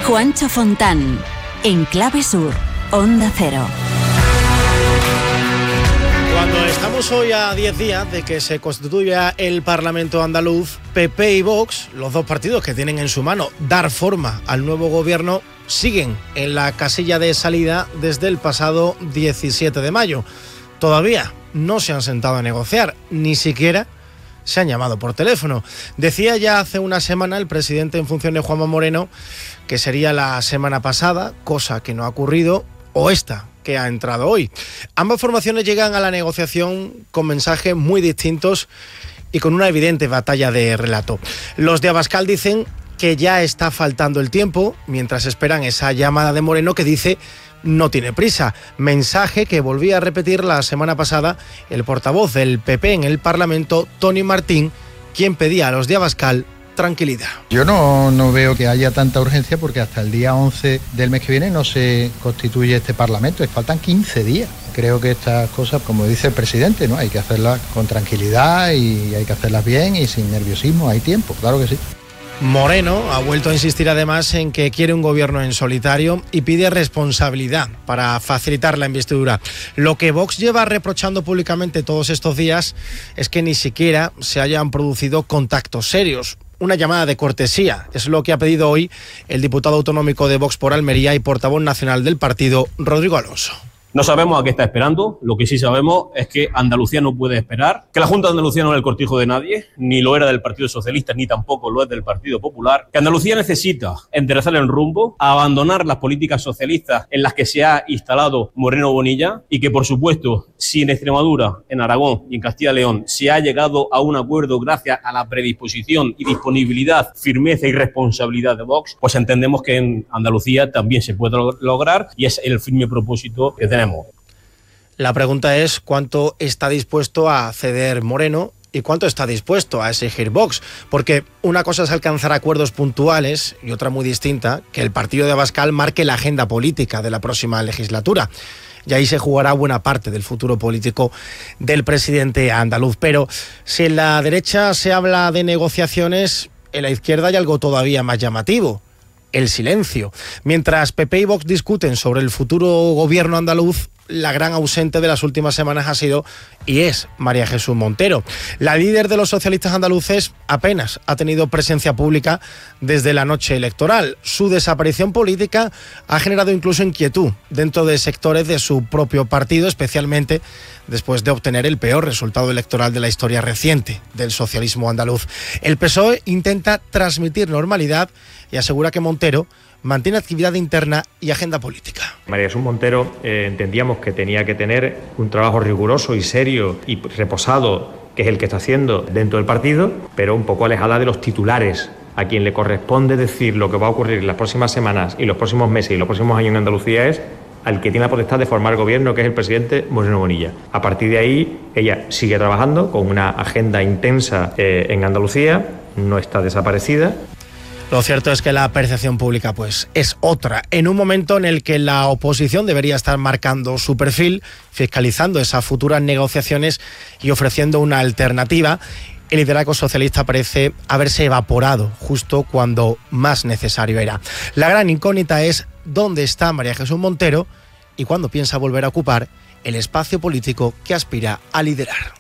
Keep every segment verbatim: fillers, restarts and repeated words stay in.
Juancho Fontán, en Clave Sur, Onda Cero. Cuando estamos hoy a diez días de que se constituya el Parlamento andaluz, P P y Vox, los dos partidos que tienen en su mano dar forma al nuevo gobierno, siguen en la casilla de salida desde el pasado diecisiete de mayo. Todavía no se han sentado a negociar, ni siquiera se han llamado por teléfono. Decía ya hace una semana el presidente en funciones, Juanma Moreno, que sería la semana pasada, cosa que no ha ocurrido, o esta, que ha entrado hoy. Ambas formaciones llegan a la negociación con mensajes muy distintos y con una evidente batalla de relato. Los de Abascal dicen que ya está faltando el tiempo, mientras esperan esa llamada de Moreno que dice no tiene prisa. Mensaje que volvía a repetir la semana pasada el portavoz del P P en el Parlamento, Toni Martín, quien pedía a los de Abascal tranquilidad. Yo no, no veo que haya tanta urgencia porque hasta el día once del mes que viene no se constituye este Parlamento, faltan quince días. Creo que estas cosas, como dice el presidente, ¿no? Hay que hacerlas con tranquilidad y hay que hacerlas bien y sin nerviosismo, hay tiempo, claro que sí. Moreno ha vuelto a insistir además en que quiere un gobierno en solitario y pide responsabilidad para facilitar la investidura. Lo que Vox lleva reprochando públicamente todos estos días es que ni siquiera se hayan producido contactos serios. Una llamada de cortesía es lo que ha pedido hoy el diputado autonómico de Vox por Almería y portavoz nacional del partido, Rodrigo Alonso. No sabemos a qué está esperando, lo que sí sabemos es que Andalucía no puede esperar, que la Junta de Andalucía no es el cortijo de nadie, ni lo era del Partido Socialista, ni tampoco lo es del Partido Popular, que Andalucía necesita enderezar el rumbo, abandonar las políticas socialistas en las que se ha instalado Moreno Bonilla y que, por supuesto, si en Extremadura, en Aragón y en Castilla y León se ha llegado a un acuerdo gracias a la predisposición y disponibilidad, firmeza y responsabilidad de Vox, pues entendemos que en Andalucía también se puede lograr y es el firme propósito que tenemos. La pregunta es cuánto está dispuesto a ceder Moreno y cuánto está dispuesto a exigir Vox, porque una cosa es alcanzar acuerdos puntuales y otra muy distinta, que el partido de Abascal marque la agenda política de la próxima legislatura. Y ahí se jugará buena parte del futuro político del presidente andaluz. Pero si en la derecha se habla de negociaciones, en la izquierda hay algo todavía más llamativo: el silencio. Mientras P P y Vox discuten sobre el futuro gobierno andaluz, la gran ausente de las últimas semanas ha sido y es María Jesús Montero. La líder de los socialistas andaluces apenas ha tenido presencia pública desde la noche electoral. Su desaparición política ha generado incluso inquietud dentro de sectores de su propio partido, especialmente después de obtener el peor resultado electoral de la historia reciente del socialismo andaluz. El P S O E intenta transmitir normalidad y asegura que Montero mantiene actividad interna y agenda política. María Jesús Montero eh, entendíamos que tenía que tener un trabajo riguroso y serio y reposado, que es el que está haciendo dentro del partido, pero un poco alejada de los titulares. A quien le corresponde decir lo que va a ocurrir en las próximas semanas y los próximos meses y los próximos años en Andalucía es al que tiene la potestad de formar gobierno, que es el presidente Moreno Bonilla. A partir de ahí, ella sigue trabajando con una agenda intensa eh, en Andalucía, no está desaparecida. Lo cierto es que la percepción pública pues es otra, en un momento en el que la oposición debería estar marcando su perfil, fiscalizando esas futuras negociaciones y ofreciendo una alternativa. El liderazgo socialista parece haberse evaporado justo cuando más necesario era. La gran incógnita es dónde está María Jesús Montero y cuándo piensa volver a ocupar el espacio político que aspira a liderar.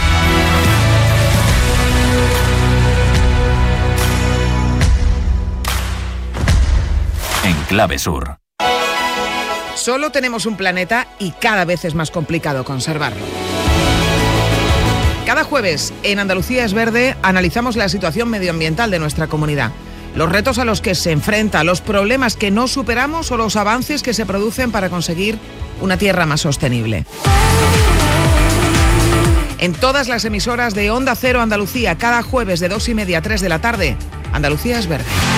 En Clave Sur. Solo tenemos un planeta y cada vez es más complicado conservarlo. Cada jueves en Andalucía es Verde analizamos la situación medioambiental de nuestra comunidad, los retos a los que se enfrenta, los problemas que no superamos o los avances que se producen para conseguir una tierra más sostenible. En todas las emisoras de Onda Cero Andalucía, cada jueves de dos y media a tres de la tarde, Andalucía es Verde.